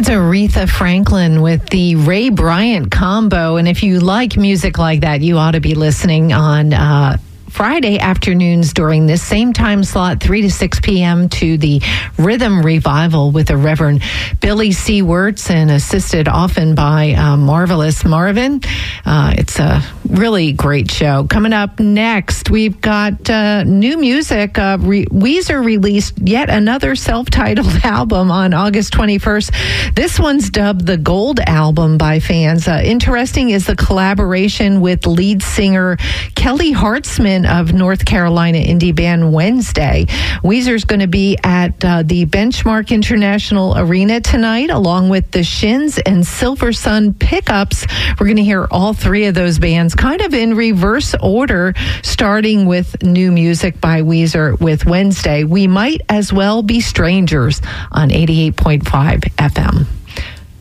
That's Aretha Franklin with the Ray Bryant combo. And if you like music like that, you ought to be listening on Friday afternoons during this same time slot, 3 to 6 p.m. to the Rhythm Revival with the Reverend Billy C. Wirtz and assisted often by Marvelous Marvin. It's a really great show. Coming up next, we've got new music. Weezer released yet another self-titled album on August 21st. This one's dubbed the Gold Album by fans. Interesting is the collaboration with lead singer Kelly Hartzman of North Carolina indie band Wednesday. Weezer's going to be at the Benchmark International Arena tonight, along with the Shins and Silver Sun Pickups. We're going to hear all three of those bands kind of in reverse order, starting with new music by Weezer with Wednesday. We Might As Well Be Strangers on 88.5 FM.